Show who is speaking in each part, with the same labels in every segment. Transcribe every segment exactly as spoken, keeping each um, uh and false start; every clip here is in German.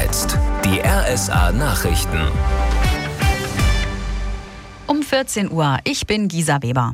Speaker 1: jetzt die R S A-Nachrichten.
Speaker 2: Um vierzehn Uhr, ich bin Gisa Weber.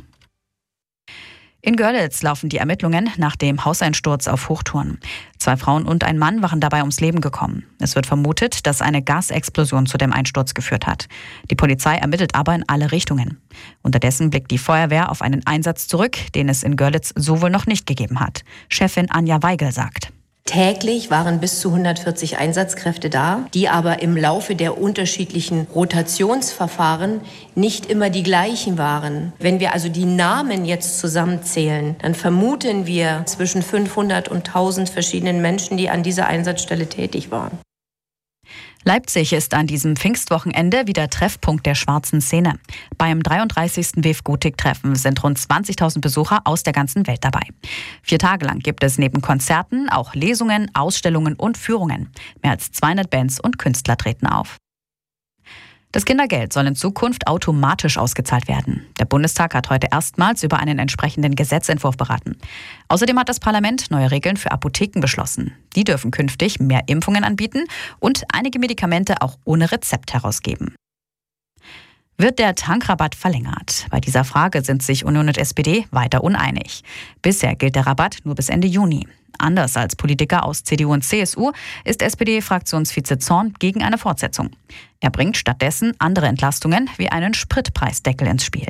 Speaker 2: In Görlitz laufen die Ermittlungen nach dem Hauseinsturz auf Hochtouren. Zwei Frauen und ein Mann waren dabei ums Leben gekommen. Es wird vermutet, dass eine Gasexplosion zu dem Einsturz geführt hat. Die Polizei ermittelt aber in alle Richtungen. Unterdessen blickt die Feuerwehr auf einen Einsatz zurück, den es in Görlitz so wohl noch nicht gegeben hat. Chefin Anja Weigel sagt:
Speaker 3: Täglich waren bis zu hundertvierzig Einsatzkräfte da, die aber im Laufe der unterschiedlichen Rotationsverfahren nicht immer die gleichen waren. Wenn wir also die Namen jetzt zusammenzählen, dann vermuten wir zwischen fünfhundert und tausend verschiedenen Menschen, die an dieser Einsatzstelle tätig waren.
Speaker 2: Leipzig ist an diesem Pfingstwochenende wieder Treffpunkt der schwarzen Szene. Beim dreiunddreißigsten W E F Gotik-Treffen sind rund zwanzigtausend Besucher aus der ganzen Welt dabei. Vier Tage lang gibt es neben Konzerten auch Lesungen, Ausstellungen und Führungen. Mehr als zweihundert Bands und Künstler treten auf. Das Kindergeld soll in Zukunft automatisch ausgezahlt werden. Der Bundestag hat heute erstmals über einen entsprechenden Gesetzentwurf beraten. Außerdem hat das Parlament neue Regeln für Apotheken beschlossen. Die dürfen künftig mehr Impfungen anbieten und einige Medikamente auch ohne Rezept herausgeben. Wird der Tankrabatt verlängert? Bei dieser Frage sind sich Union und S P D weiter uneinig. Bisher gilt der Rabatt nur bis Ende Juni. Anders als Politiker aus C D U und C S U ist S P D-Fraktionsvize Zorn gegen eine Fortsetzung. Er bringt stattdessen andere Entlastungen wie einen Spritpreisdeckel ins Spiel.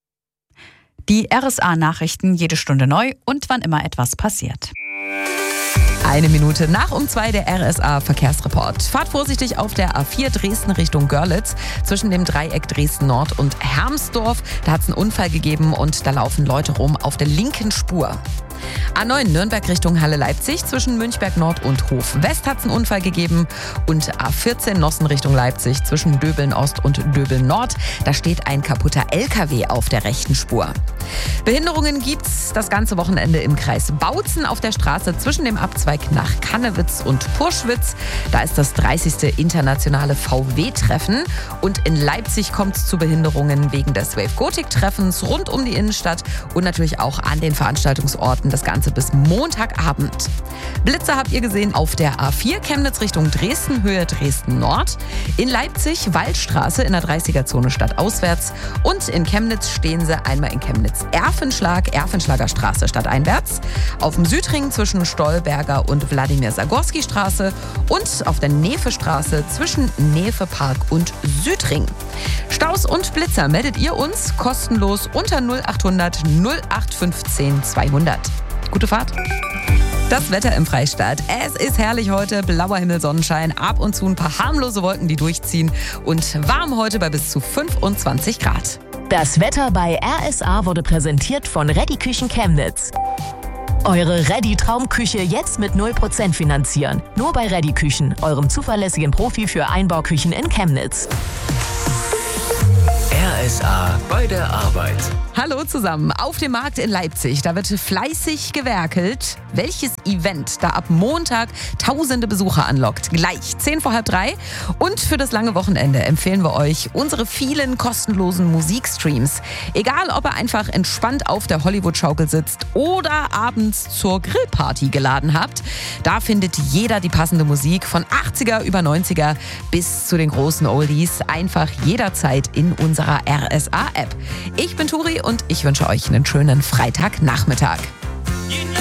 Speaker 2: Die R S A-Nachrichten jede Stunde neu und wann immer etwas passiert.
Speaker 4: Eine Minute nach um zwei der R S A-Verkehrsreport. Fahrt vorsichtig auf der A vier Dresden Richtung Görlitz zwischen dem Dreieck Dresden-Nord und Hermsdorf. Da hat es einen Unfall gegeben und da laufen Leute rum auf der linken Spur. A neun Nürnberg Richtung Halle Leipzig zwischen Münchberg Nord und Hof West hat es einen Unfall gegeben. Und A vierzehn Nossen Richtung Leipzig zwischen Döbeln Ost und Döbeln Nord. Da steht ein kaputter L K W auf der rechten Spur. Behinderungen gibt's das ganze Wochenende im Kreis Bautzen auf der Straße zwischen dem Abzweig nach Kannewitz und Purschwitz. Da ist das dreißigste internationale V W-Treffen. Und in Leipzig kommt es zu Behinderungen wegen des W E F Gotik-Treffens rund um die Innenstadt und natürlich auch an den Veranstaltungsorten. Das Ganze bis Montagabend. Blitzer habt ihr gesehen auf der A vier Chemnitz Richtung Dresden, Höhe Dresden Nord. In Leipzig Waldstraße in der dreißiger-Zone stadtauswärts. Und in Chemnitz stehen sie einmal in Chemnitz Erfenschlag, Erfenschlager Straße stadteinwärts. Auf dem Südring zwischen Stolberger und Wladimir-Sagorski-Straße. Und auf der Nefe-Straße zwischen Nefe-Park und Südring. Staus und Blitzer meldet ihr uns kostenlos unter null achthundert null acht fünfzehn zweihundert. Gute Fahrt. Das Wetter im Freistaat. Es ist herrlich heute, blauer Himmel, Sonnenschein, ab und zu ein paar harmlose Wolken, die durchziehen und warm heute bei bis zu fünfundzwanzig Grad.
Speaker 5: Das Wetter bei R S A wurde präsentiert von Reddy Küchen Chemnitz. Eure Reddy Traumküche jetzt mit null Prozent finanzieren. Nur bei Reddy Küchen, eurem zuverlässigen Profi für Einbauküchen in Chemnitz.
Speaker 1: R S A bei der Arbeit.
Speaker 4: Hallo zusammen. Auf dem Markt in Leipzig, da wird fleißig gewerkelt. Welches Event da ab Montag tausende Besucher anlockt? Gleich zehn vor halb drei. Und für das lange Wochenende empfehlen wir euch unsere vielen kostenlosen Musikstreams. Egal, ob ihr einfach entspannt auf der Hollywood-Schaukel sitzt oder abends zur Grillparty geladen habt. Da findet jeder die passende Musik von achtziger über neunziger bis zu den großen Oldies einfach jederzeit in unserer R S A-App. Ich bin Turi und ich wünsche euch einen schönen Freitagnachmittag.